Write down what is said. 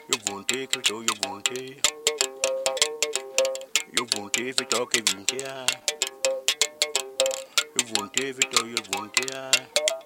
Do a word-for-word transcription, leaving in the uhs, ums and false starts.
You won't take it, oh, you won't take. You won't take it, okay, Vintia. You won't take it, oh, you won't take.